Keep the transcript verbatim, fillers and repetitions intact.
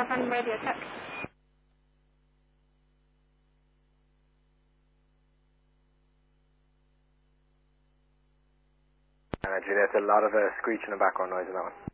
seven, radio check. Uh, Juliet, a lot of uh, screech in the background noise in that one.